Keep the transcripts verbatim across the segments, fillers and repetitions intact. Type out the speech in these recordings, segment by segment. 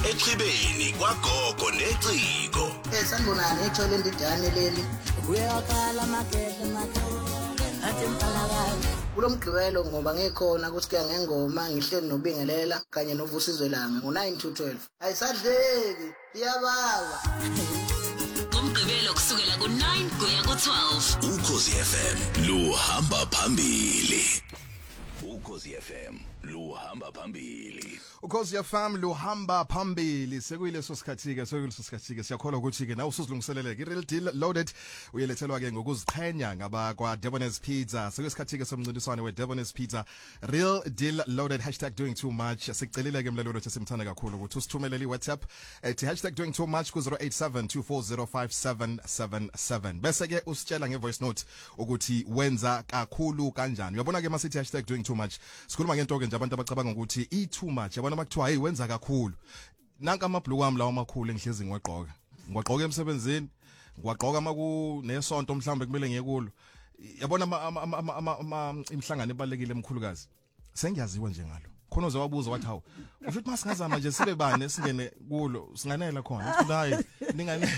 echibeni kwagogo neciko. Eh sanibonani ethole indidane leli. Uyakhala makete makete athi mpalakazi. Kulomgqibelo ngoba ngekhona ukuthi kuya ngengoma ngihleli nobingelela kanye novusizwe langa ngo nine to twelve. Ayisadleki iyababa. Umgqibelo kusukela ku nine kuya ku twelve. Ukhosi F M luhamba phambili. Ukhosi F M luhamba phambili. Ukhosi F M luhamba phambili sekuyileso sikhathi ke sekuyileso sikhathi ke siyakholwa ukuthi ke nawe usuzilungiselele ke Real Deal Loaded uyelethelwa ke ngokuziqhenya ngaba kwa Debonairs Pizza sekuyisikhathi ke somncintiswano we Debonairs Pizza Real Deal Loaded hashtag doing too much sikucelile ke mlalelo ukuthi simthanda kakhulu ukuthi usithumelele iWhatsApp ethi hashtag doing too much ku zero eight seven two four zero five seven seven seven bese ke usitshela ngevoice note ukuthi wenza kakhulu kanjani uyabona ke masithi hashtag doing too much sikhuluma ngento ke nje abantu abacabanga ukuthi i too much yabona makuthiwa hey wenza kakhulu nanka amabhluku ami lawa amakhulu engihlezi ngiwagqoka ngiwagqoka emsebenzini ngiwagqoka maku nesonto mhlawumbe kumele ngiyekulo yabona ama imhlangano ebalekile emkhulukazi sengiyaziwa nje ngalo khona uzowabuza wathi hawu ufithi masingazama nje sibe bane singene kulo singanela khona uthi hayi ningane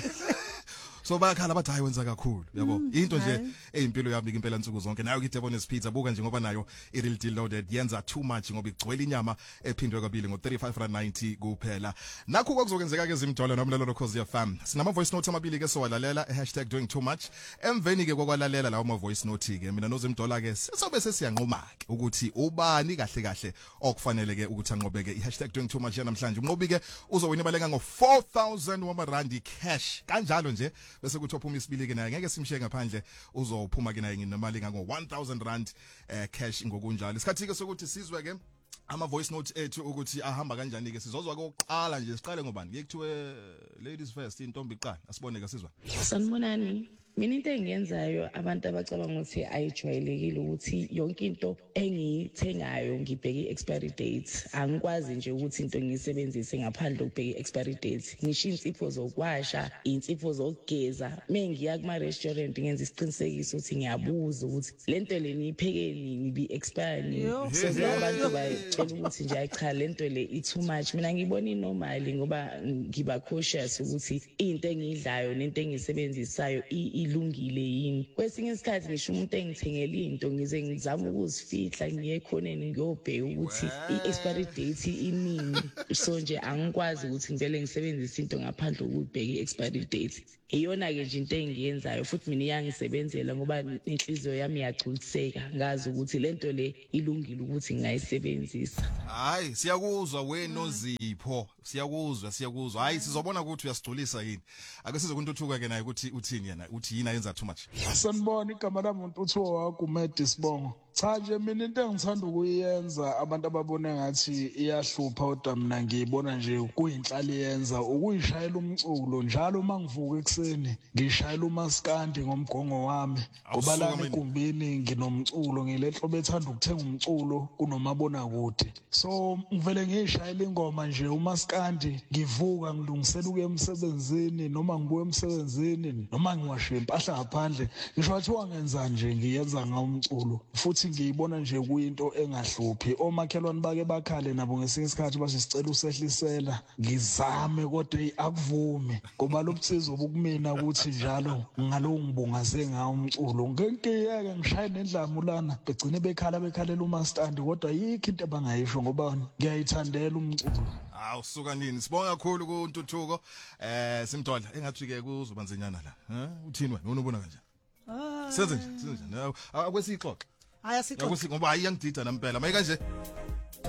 so bayakhala bathi hayi wenza kakhulu yabo into nje eyimpilo yami impela insuku zonke nayo iDebonairs Pizza buka nje ngoba nayo iReal Deal Loaded yenza too much ngoba igcwele inyama ephindwe kabili ngo thirty-five rand ninety kuphela nakho kuzokwenzeka ke zimdolo nomlalelo Ukhosi F M sinama voice note amabili ke sowalalela hashtag doing too much emveni ke kokwalalela lawo ma voice note ke mina nozimdola ke sizobe sesiyanqoma ke ukuthi ubani kahle kahle okufanele ke ukuthi anqobeke ihashtag doing too much namhlanje unqobi ke uzowina ibaleka ngo four thousand rand cash kanjalo nje bese kuthi ophuma isibili ke naye ngeke simshiye ngaphandle uzophuma ke naye nginemali ngo one thousand rand eh, cash ngokunjalo isikhathi ke sokuthi sizwe ke ama voice note ethu ukuthi ahamba kanjani ke sizozwa kokuqala nje siqale ngobani ke kuthiwe ladies first intombi iqala asibone ke sizwa sanibonani mina into engiyenzayo abantu abacabanga ukuthi ayijwayelekile ukuthi yonke into engiyithengayo ngibheke expiry date angikwazi nje ukuthi into ngiyisebenzise ngaphandle kokubheka expiry date ngisho insipho zokwasha insipho zokugeza mengiya kuma restaurant ngenza isiqinisekiso ukuthi ngiyabuza ukuthi lento le niyipheke nini bi expire nini so abantu bayicela ukuthi nje ayicha lento le i too much mina ngibona inormal ngoba ngiba cautious ukuthi into engiyidlayo nento engisebenzisayo ilungile yini kwesinye isikhathi ngisho umuntu engithengela into ngize ngizama ukuzifihla ngiye khoneni ngiyobheka ukuthi i-expiry date inini so nje angikwazi ukuthi ngivele ngisebenzise into ngaphandle kokubheka i-expiry date iyona ke nje into engiyenzayo futhi mina iyangisebenzela ngoba inhliziyo yami iyagculiseka ngazi ukuthi lento le ilungile ukuthi ngayisebenzisa hayi siyakuzwa wenozipho siyakuzwa siyakuzwa hayi sizobona ukuthi uyasigculisa yini ake sizokuntuthuka ke naye ukuthi uthini yena uthi yini ayenza too much sanibona igama lami untuthuko wakumedi sibongo cha nje mina into engithanda ukuyenza abantu ababone ngathi iyahlupha kodwa mina ngiyibona nje kuyinhlali yenza ukuyishayela umculo njalo mangivuka ekseni ngishayela umaskandi ngomgongo wami ngoba la ekumbini nginomculo ngilehlo bethanda ukuthenga umculo kunomabona kude so ngivele ngishayela ingoma nje umaskandi ngivuka ngilungisela ukuya emsebenzini noma ngibuya emsebenzini noma ngiwashe impahla ngaphandle ngisho wathi wangenza nje ngiyenza ngomculo futhi ngiyibona nje kuyinto engahluphi omakhelwane bake bakhale nabo ngesinye isikhathi basicela usehlisela ngizame kodwa akuvumi ngoba lobutsizo bokumina ukuthi njalo ngalo ngibungaze ngawo umculo ngeke ngishaye nendlamu lana begcine bekhala bekhalela umastandi kodwa yikho into abangayisho ngoba ngiyayithandela umculo hawu suka nini sibonga kakhulu kuntuthuko eh simthola engathi ke kuzobanzinyana la eh uthini wena unobona kanjani ah senze nje senze nje akwesixoxe Aya sixoxe ngoba ayiyangidida nampela mayike kanje